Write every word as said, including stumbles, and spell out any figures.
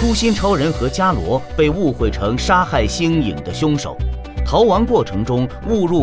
初心超人和伽罗被误会成杀害星影的凶手，逃亡过程中误入